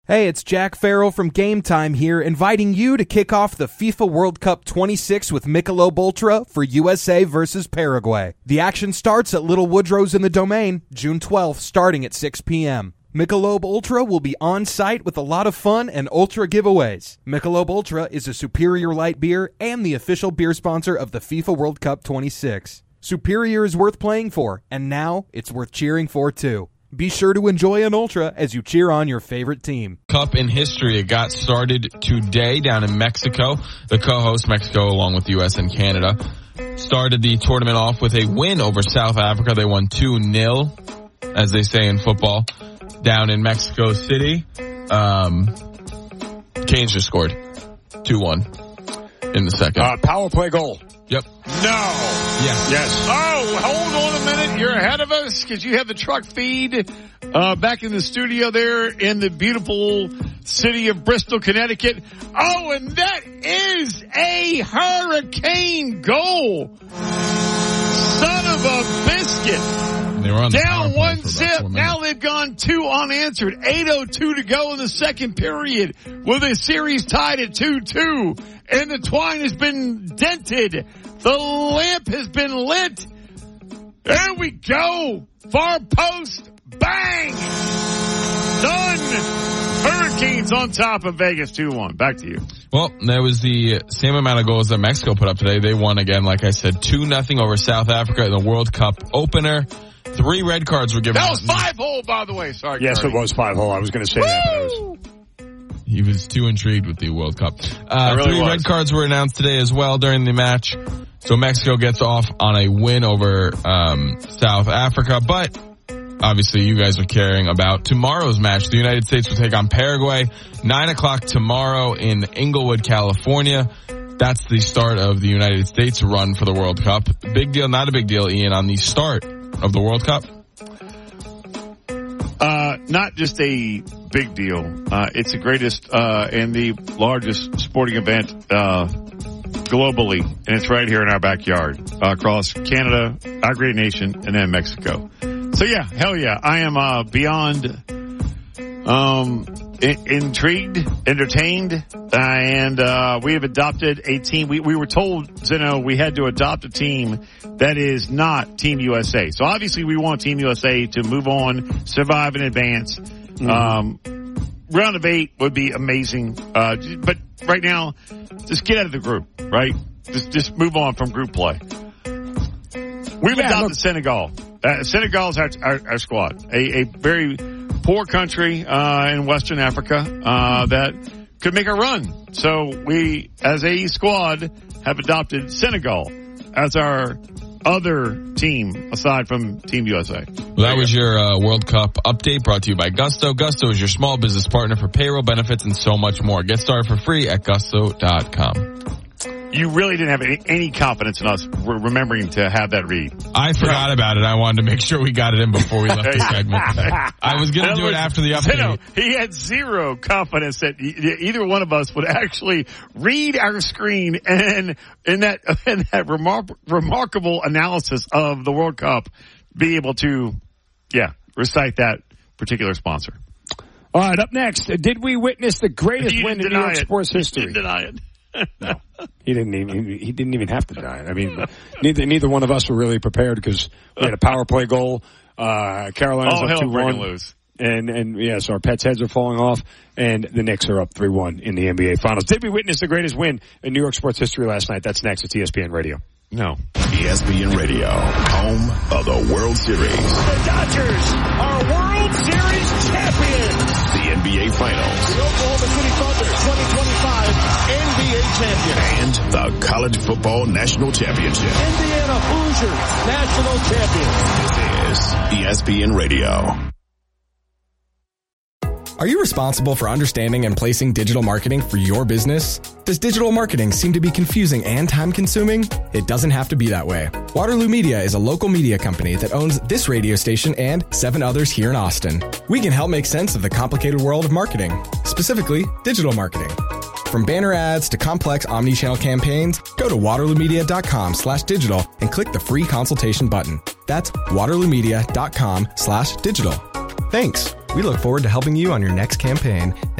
Hey, it's Jack Farrell from Game Time here, inviting you to kick off the FIFA World Cup 26 with Michelob Ultra for USA versus Paraguay. The action starts at Little Woodrow's in the Domain, June 12th, starting at 6 p.m. Michelob Ultra will be on site with a lot of fun and Ultra giveaways. Michelob Ultra is a superior light beer and the official beer sponsor of the FIFA World Cup 26. Superior is worth playing for, and now it's worth cheering for too. Be sure to enjoy an Ultra as you cheer on your favorite team. Cup in history. It got started today down in Mexico. The co-host, Mexico, along with the U.S. and Canada, started the tournament off with a win over South Africa. They won 2-0, as they say in football, down in Mexico City. Canes just scored 2-1 in the second. Power play goal. Yep. No. Yes. Oh, hold on a minute. You're ahead of us because you have the truck feed back in the studio there in the beautiful city of Bristol, Connecticut. Oh, and that is a Hurricane goal. Son of a biscuit. They were on the down one for zip. Now they've gone 2 unanswered. 8:02 to go in the second period with a series tied at 2-2. And the twine has been dented. The lamp has been lit. There we go. Far post. Bang. Done. Hurricanes on top of Vegas 2-1. Back to you. Well, there was the same amount of goals that Mexico put up today. They won again, like I said, 2-0 over South Africa in the World Cup opener. 3 red cards were given. That was 5-hole, by the way. Sorry. Yes, Curry. it was 5-hole. I was going to say that. But He was too intrigued with the World Cup. Really 3 red cards were announced today as well during the match. So Mexico gets off on a win over South Africa. But obviously you guys are caring about tomorrow's match. The United States will take on Paraguay. 9 o'clock tomorrow in Inglewood, California. That's the start of the United States run for the World Cup. Big deal, not a big deal, Ian, on the start of the World Cup? Not just a big deal. It's the greatest and the largest sporting event globally, and it's right here in our backyard across Canada, our great nation, and then Mexico. So yeah, hell yeah, I am beyond intrigued, entertained, and we have adopted a team. We were told, Zeno, we had to adopt a team that is not Team USA. So obviously we want Team USA to move on, survive, and advance. Round of 8 would be amazing. But right now, just get out of the group, right? Just move on from group play. We've adopted Senegal. Senegal is our squad. A very poor country in Western Africa that could make a run. So we, as a squad, have adopted Senegal as our other team aside from Team USA. Well, that was your World Cup update brought to you by Gusto. Gusto is your small business partner for payroll benefits and so much more. Get started for free at gusto.com. You really didn't have any confidence in us remembering to have that read. I forgot about it. I wanted to make sure we got it in before we left the segment. I was going to do it after the update. He had zero confidence that either one of us would actually read our screen and in that remarkable analysis of the World Cup be able to, recite that particular sponsor. All right, up next, did we witness the greatest win in New York sports history? He didn't deny it. No, he didn't even have to deny it. I mean, neither one of us were really prepared because we had a power play goal. Carolina's up 2-1. And yes, our pets' heads are falling off, and the Knicks are up 3-1 in the NBA Finals. Did we witness the greatest win in New York sports history last night? That's next at ESPN Radio. No. ESPN Radio, home of the World Series. The Dodgers are World Series champions. The NBA Finals. The Oklahoma City Thunder 2025 NBA champion. And the College Football National Championship. Indiana Hoosiers national champions. This is ESPN Radio. Are you responsible for understanding and placing digital marketing for your business? Does digital marketing seem to be confusing and time-consuming? It doesn't have to be that way. Waterloo Media is a local media company that owns this radio station and 7 others here in Austin. We can help make sense of the complicated world of marketing, specifically digital marketing. From banner ads to complex omni-channel campaigns, go to waterloomedia.com/digital and click the free consultation button. That's waterloomedia.com/digital. Thanks. We look forward to helping you on your next campaign.